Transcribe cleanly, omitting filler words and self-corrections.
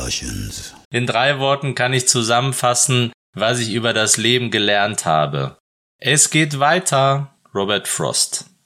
Cautions. In 3 Worten kann ich zusammenfassen, was ich über das Leben gelernt habe. Es geht weiter, Robert Frost.